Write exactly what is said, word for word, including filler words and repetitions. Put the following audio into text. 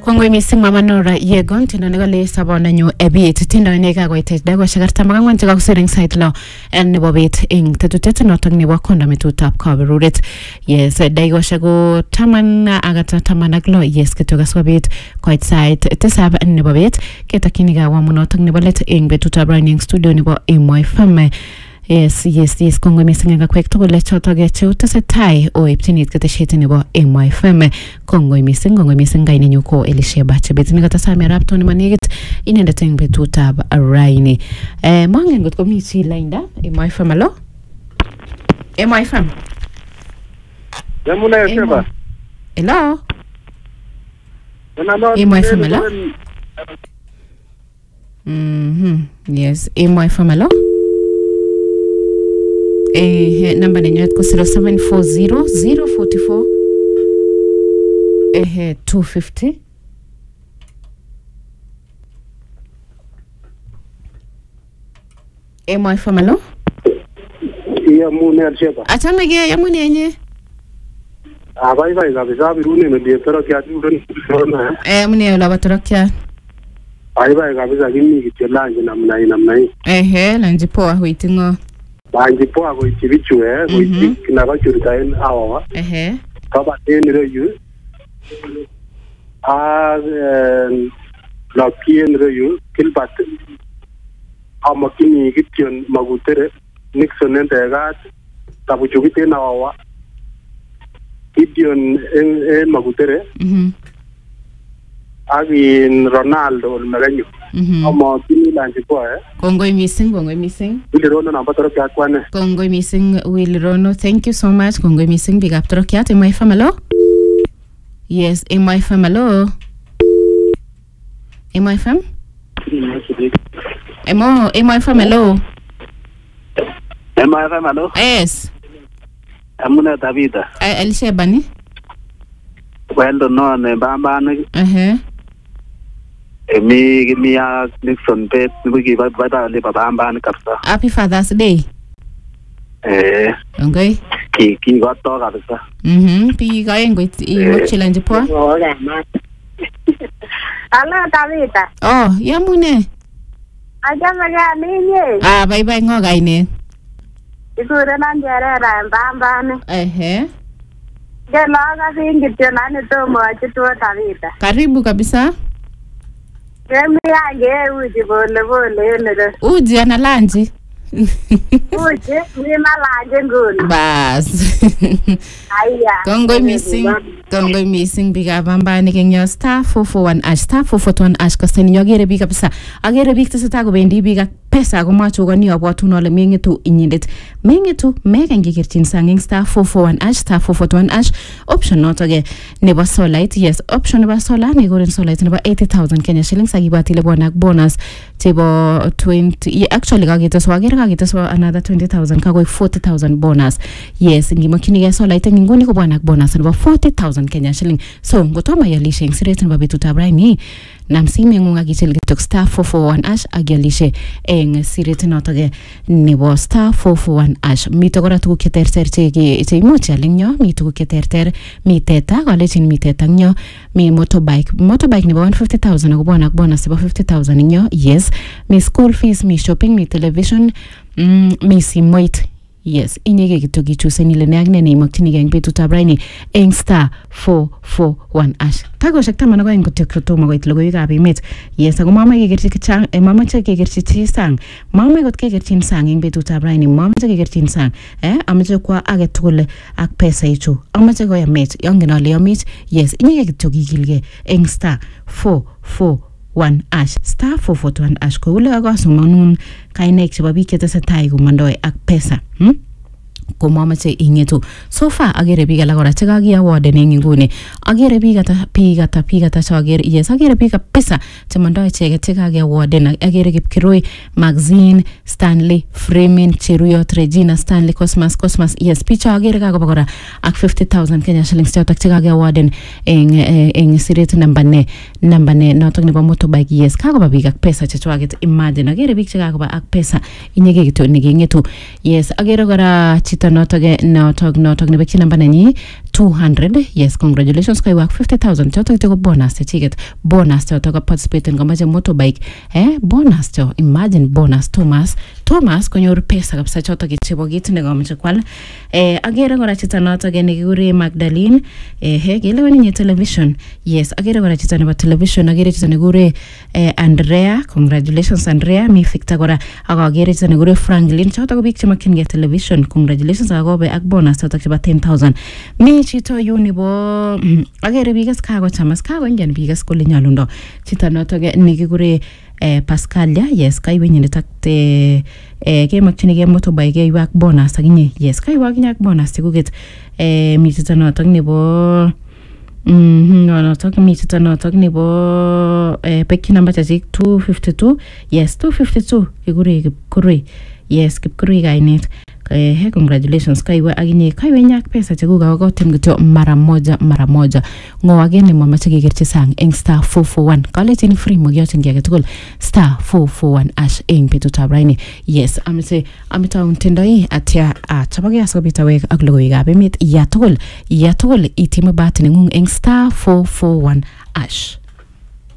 Kongoi mising Mama Nora Yegon tindo nekale sabonanyu ebit tindo nekakoitech dakoshek artam ak ang'wan chekakosir eng sait lo nebo bet eng tetutyet notok nebo kondometutab kaberuret. Yes, daikoshek ko taman ak taman ak lo. Yes, kityo asikobit koit sait tisab nebo bet ketokchinigei awamu notok nebo let eng betutab rani eng studio nebo Emo F M. Yes, yes, yes, kongoi mising eng akwek tugul chotok cheu tesetai oipchinit ketesiet nebo Emo F M. Kongoi mising, kongoi mising kainenyu ko Elisheba Chebet nekatosame raptoni manekit inendet eng betutab raini. Eh, mongen kot komi chi lainda Emo F M. Alo? Emo F M. Yamune Elisheba. Hello? Emo F M. Alo? Mhm. Yes, Emo F M. Alo? Eh, number nenyewe ko zero seven four zero zero four four eh two fifty. Emo F M. Alo? Yamune Elisheba. Achame ge yamune yenye. Abai bai kabisa birune ndio torokia jurani. Eh, mune la batorokia. Abai bai kabisa kimi kityo lanje namna hii namna hii. Ehe, lanje poa huitingo. Banji poa ko ichibichu eh ko ichik na ba churtain awa. Ehe. Kaba teniro yu. Ah la kienro yu kilbat. Amakini kityon magutere Nixon entegat tabuchukite na awa. Kityon en magutere. Mhm. Agin Ronaldo olmeganyo. Mhm. Ama kini lanje poa eh. Kongoi mising, kongoi mising. Wilirono na batorokia kwane. Kongoi mising Wilirono. Thank you so much. Kongoi mising big up torokia Emo F M. Alo? Yes, Emo F M. Alo? Emo F M? Emo, Emo F M. Alo? Emo F M. Alo? Yes. Amune Davida. Eh, Elisheba ni? Well no ne bamba ne. Eh. Emi mi ya Nixon pet nibuki ba ba le bamba ne kapsa. Happy Father's Day. Eh. Okay. Ki ki got to kapsa. Mhm. Pi ga engo i mo challenge po. Hello Davida. Oh, yamune. Ajama ga ninye. Ah, bye bye ngo gaine. Ikure nanjere ra bamba ne. Eh. Gelaga singityo nani tomo achitu Davida. Karibu kabisa. Kemi yange uji pole pole nere. Uji ana lanji. Uji ni malanje nguni. Bas. Aya. Kongoi missing. Kongoi missing biga bamba ni kenya star four four one ash star four four one ash kasteni nyogere biga kabisa. Agere big teseta go bendi biga pesa go macho go ni abwatu ole mengetu inyindet. Mengetu mega ngikirtin sanging star four four one ash star four four one ash option not again nebo solite. Yes, option nebo solar ni goren solite nebo eighty thousand Kenya shillings agibati le bonak bonus tebo twenty actually kagita so agere kagita so another twenty thousand kago forty thousand bonus. Yes, ngimakini ge solite ngingoni ko bonak bonus nebo forty thousand Kenya shilling. So ngotoma yalishe ngiret nebo betutab raini namsimi ngunga gichel gitok star four four one ash agialishe eng siret notoge nebo star four four one ash. Mito kora tuguk cheterter cheke cheimuch aling nyo, mi tuguk cheterter, mi teta kalechin mi teta nyo, mi motorbike motorbike nebo one hundred fifty thousand ako bonus bonus nebo fifty thousand nyo. Yes, mi school fees, mi shopping, mi television, mm, mi simoit. Yes, inyege kityo kichuseni le neagne ne imakchinige eng betutab raini eng star four four one ash. Tagoshek taman ako eng kotyo krotoma koit logoiwekab emet. Yes, ako mama kekerchi kichang, eh, mama che kekerchi chi sang. Mama kot kekerchin sang eng betutab raini, mama che kekerchin sang. Eh, amache kwa age tugul ak pesa ichu. Amache ko yamech, yongen ale yamech. Yes, inyege kityo kikilge eng star four four one ash star four four one ash ko ule akasumanun kainek chebo biik chetesetai komandoi ak pesa. Hmm? Ko mamache ingetu. So far agere biik alak kora chekaki award eng nguni. Agere biik ata biik ata biik ata chagere. Yes, agere biik pesa chemandoi icheket chekaki award eng agere Kipkirui, Maxine, Stanley, Freeman, Cheruyot, Regina, Stanley, Cosmas, Cosmas. Yes, picha agere kakoba kora ak fifty thousand Kenya shillings chotok chekaki award eng eng siret number ne number ne notok nebo motorbike. Yes, kakoba biik ak pesa chechwaget. Imagine agere biik chekakoba ak pesa inyege kityo nekingetu. Yes, agere kora chito chito notok notok notok nebekyi namba nenyi two hundred. Yes, congratulations kaiwak fifty thousand chotok chiko bonus chechiket. Bonus chotok ko participate en kamache motorbike. Eh, bonus cho, imagine bonus Thomas. Thomas konyor pesa kabisa chotok chebo kit nekamache kwal. Eh, agere kora chito notok nekikure Magdalene. Eh, he keleweni nye television. Yes, agere kora chito nebo television, agere chito nekikure eh, Andrea. Congratulations Andrea. Mi fikta kora agere chito nekikure Franklin. Chotok ko bik chemakyingei television. Congratulations akobe ak bonus chotok chebo ten thousand. Mi chito yu nebo agere bikas kago chamas kago ingen bikas kole nyalundo. Chito notok nekikure eh, Pascalia. Yes, kaiwe nyindet ak te eh, kemakchinigei motorbike keiwak bonus akinye. Yes, kaiwak inyak bonus chekuket. Eh, mi chito notok nebo Mhm, no notok mi chito notok nebo eh, bekyi namba chachik two fifty-two. Yes, two fifty-two kikure Kipkurui. Yes, Kipkurui kainet. Eh, congratulations kaiwe aginye kaiwe nyak pesa chekuka kokotem kityo mara moja mara moja. Ngo agene mamache kekerchi sang eng star four four one. Kalechin free mogyotin ki agetugul star four four one ash eng betutab raini. Yes, amite amitaun tindoi atya achapake asikobit awek ak logoiwekab emet ya tugul ya tugul itime bahati nengung eng star four four one ash.